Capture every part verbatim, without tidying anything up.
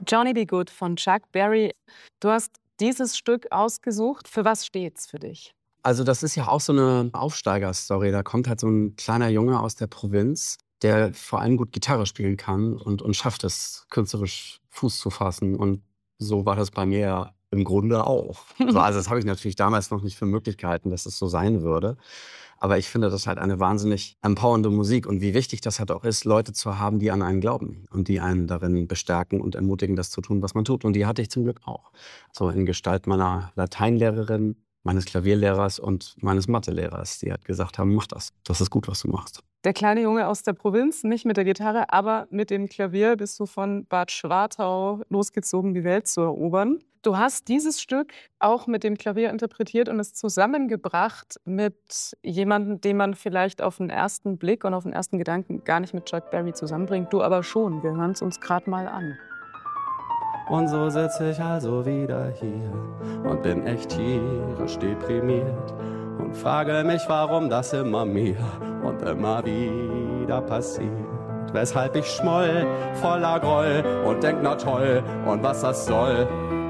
Johnny B. Goode von Chuck Berry. Du hast dieses Stück ausgesucht. Für was steht's für dich? Also das ist ja auch so eine Aufsteigerstory. Da kommt halt so ein kleiner Junge aus der Provinz, der vor allem gut Gitarre spielen kann und, und schafft es, künstlerisch Fuß zu fassen. Und so war das bei mir ja im Grunde auch. So, also das habe ich natürlich damals noch nicht für möglich gehalten, dass es so sein würde. Aber ich finde das halt eine wahnsinnig empowernde Musik. Und wie wichtig das halt auch ist, Leute zu haben, die an einen glauben und die einen darin bestärken und ermutigen, das zu tun, was man tut. Und die hatte ich zum Glück auch. So in Gestalt meiner Lateinlehrerin, meines Klavierlehrers und meines Mathelehrers, die halt gesagt haben, mach das. Das ist gut, was du machst. Der kleine Junge aus der Provinz, nicht mit der Gitarre, aber mit dem Klavier bist du von Bad Schwartau losgezogen, die Welt zu erobern. Du hast dieses Stück auch mit dem Klavier interpretiert und es zusammengebracht mit jemandem, den man vielleicht auf den ersten Blick und auf den ersten Gedanken gar nicht mit Chuck Berry zusammenbringt. Du aber schon. Wir hören es uns gerade mal an. Und so sitze ich also wieder hier und bin echt tierisch deprimiert und frage mich, warum das immer mir und immer wieder passiert. Weshalb ich schmoll, voller Groll und denk, na toll, und was das soll.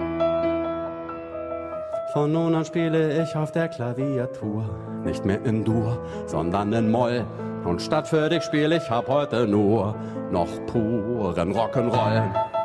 Von nun an spiele ich auf der Klaviatur nicht mehr in Dur, sondern in Moll. Und statt für dich spiele ich ab heute nur noch puren Rock'n'Roll.